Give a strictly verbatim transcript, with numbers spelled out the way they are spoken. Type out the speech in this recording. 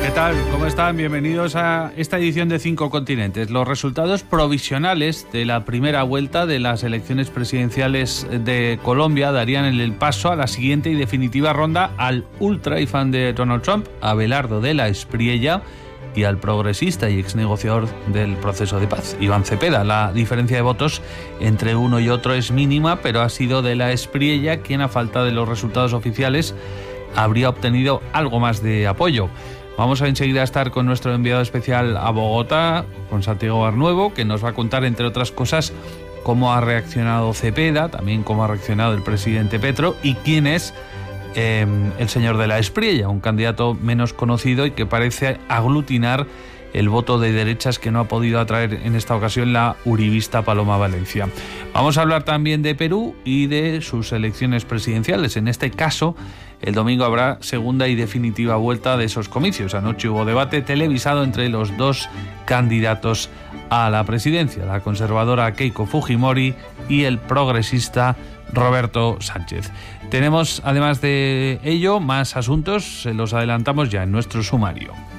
¿Qué tal? ¿Cómo están? Bienvenidos a esta edición de Cinco Continentes. Los resultados provisionales de la primera vuelta de las elecciones presidenciales de Colombia darían el paso a la siguiente y definitiva ronda al ultra y fan de Donald Trump, Abelardo de la Espriella, y al progresista y exnegociador del proceso de paz, Iván Cepeda. La diferencia de votos entre uno y otro es mínima, pero ha sido de la Espriella quien, a falta de los resultados oficiales, habría obtenido algo más de apoyo. Vamos a enseguida a estar con nuestro enviado especial a Bogotá, con Santiago Barnuevo, que nos va a contar, entre otras cosas, cómo ha reaccionado Cepeda, también cómo ha reaccionado el presidente Petro y quién es eh, el señor de la Espriella, un candidato menos conocido y que parece aglutinar el voto de derechas que no ha podido atraer en esta ocasión la uribista Paloma Valencia. Vamos a hablar también de Perú y de sus elecciones presidenciales. En este caso, el domingo habrá segunda y definitiva vuelta de esos comicios. Anoche hubo debate televisado entre los dos candidatos a la presidencia, la conservadora Keiko Fujimori y el progresista Roberto Sánchez. Tenemos, además de ello, más asuntos, se los adelantamos ya en nuestro sumario.